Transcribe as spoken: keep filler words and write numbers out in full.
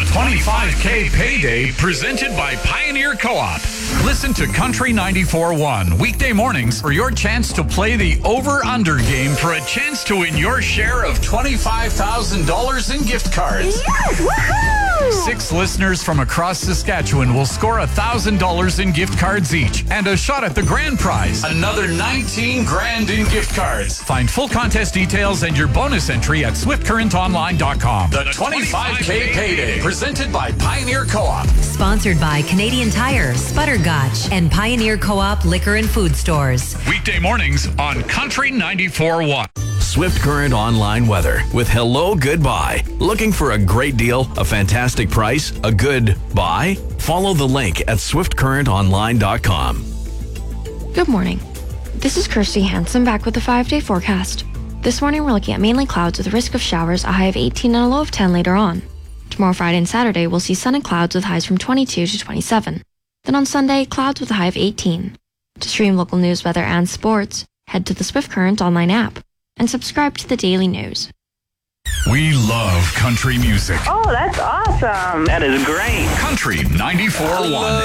The twenty-five K Payday presented by Pioneer Co-op. Listen to Country ninety-four point one weekday mornings for your chance to play the over-under game for a chance to win your share of twenty-five thousand dollars in gift cards. Yes! Woohoo! Six listeners from across Saskatchewan will score one thousand dollars in gift cards each and a shot at the grand prize, another nineteen grand in gift cards. Find full contest details and your bonus entry at swift current online dot com. The twenty-five K Payday presented by Pioneer Co-op. Sponsored by Canadian Tire, Sputtergotch, and Pioneer Co-op Liquor and Food Stores. Weekday mornings on Country ninety-four point one. Swift Current Online Weather with Hello Goodbye. Looking for a great deal, a fantastic price, a good buy? Follow the link at swift current online dot com. Good morning. This is Kirsty Hansen back with the five-day forecast. This morning we're looking at mainly clouds with a risk of showers, a high of eighteen and a low of ten later on. Tomorrow, Friday and Saturday, we'll see sun and clouds with highs from twenty-two to twenty-seven. Then on Sunday, clouds with a high of eighteen. To stream local news, weather, and sports, head to the Swift Current online app and subscribe to the Daily News. We love country music. Oh, that's awesome. That is great. Country ninety-four point one.